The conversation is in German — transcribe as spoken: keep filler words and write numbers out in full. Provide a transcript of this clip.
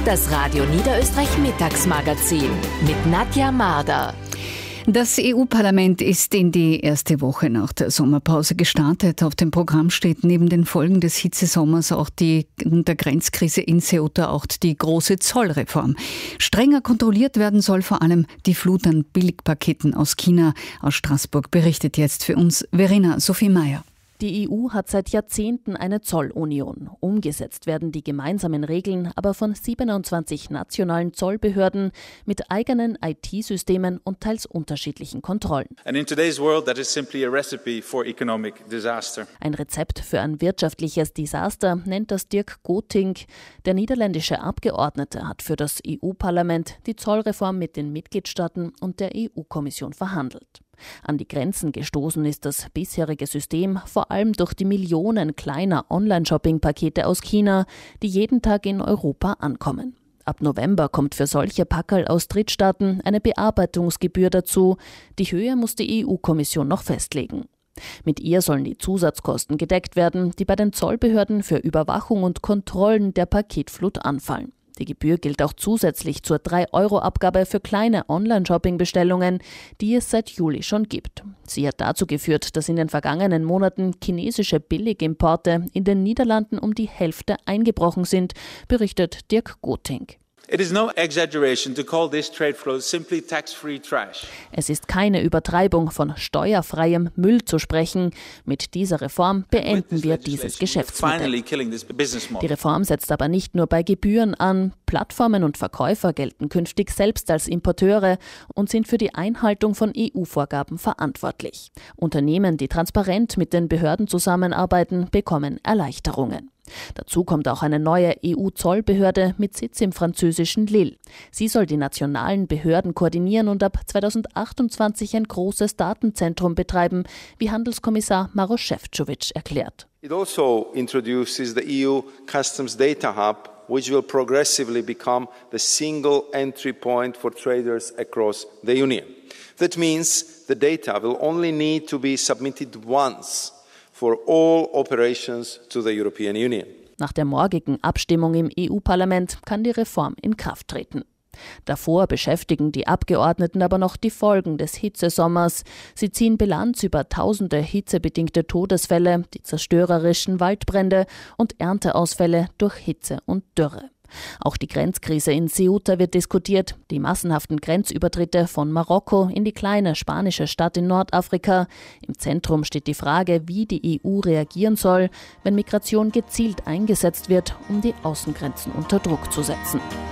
Das Radio Niederösterreich Mittagsmagazin mit Nadja Marder. Das E U-Parlament ist in die erste Woche nach der Sommerpause gestartet. Auf dem Programm steht neben den Folgen des Hitzesommers auch die der Grenzkrise in Ceuta auch die große Zollreform. Strenger kontrolliert werden soll vor allem die Flut an Billigpaketen aus China. Aus Straßburg berichtet jetzt für uns Verena Sophie Meyer. Die E U hat seit Jahrzehnten eine Zollunion. Umgesetzt werden die gemeinsamen Regeln aber von siebenundzwanzig nationalen Zollbehörden mit eigenen I T-Systemen und teils unterschiedlichen Kontrollen. And in today's world, that is simply a recipe for economic disaster. Ein Rezept für ein wirtschaftliches Desaster nennt das Dirk Goting. Der niederländische Abgeordnete hat für das E U-Parlament die Zollreform mit den Mitgliedstaaten und der E U-Kommission verhandelt. An die Grenzen gestoßen ist das bisherige System vor allem durch die Millionen kleiner Online-Shopping-Pakete aus China, die jeden Tag in Europa ankommen. Ab November kommt für solche Packerl aus Drittstaaten eine Bearbeitungsgebühr dazu. Die Höhe muss die E U-Kommission noch festlegen. Mit ihr sollen die Zusatzkosten gedeckt werden, die bei den Zollbehörden für Überwachung und Kontrollen der Paketflut anfallen. Die Gebühr gilt auch zusätzlich zur drei Euro Abgabe für kleine Online-Shopping-Bestellungen, die es seit Juli schon gibt. Sie hat dazu geführt, dass in den vergangenen Monaten chinesische Billigimporte in den Niederlanden um die Hälfte eingebrochen sind, berichtet Dirk Goting. It is no exaggeration to call this trade flow simply tax-free trash. Es ist keine Übertreibung, von steuerfreiem Müll zu sprechen. Mit dieser Reform beenden wir dieses Geschäftsmodell. Die Reform setzt aber nicht nur bei Gebühren an. Plattformen und Verkäufer gelten künftig selbst als Importeure und sind für die Einhaltung von E U-Vorgaben verantwortlich. Unternehmen, die transparent mit den Behörden zusammenarbeiten, bekommen Erleichterungen. Dazu kommt auch eine neue E U-Zollbehörde mit Sitz im französischen Lille. Sie soll die nationalen Behörden koordinieren und ab zweitausendachtundzwanzig ein großes Datenzentrum betreiben, wie Handelskommissar Maroš Šefčovič erklärt. It also introduces the E U Customs Data Hub, which will progressively become the single entry point for traders across the Union. That means the data will only need to be submitted once for all operations to the European Union. Nach der morgigen Abstimmung im E U-Parlament kann die Reform in Kraft treten. Davor beschäftigen die Abgeordneten aber noch die Folgen des Hitzesommers. Sie ziehen Bilanz über tausende hitzebedingte Todesfälle, die zerstörerischen Waldbrände und Ernteausfälle durch Hitze und Dürre. Auch die Grenzkrise in Ceuta wird diskutiert, die massenhaften Grenzübertritte von Marokko in die kleine spanische Stadt in Nordafrika. Im Zentrum steht die Frage, wie die E U reagieren soll, wenn Migration gezielt eingesetzt wird, um die Außengrenzen unter Druck zu setzen.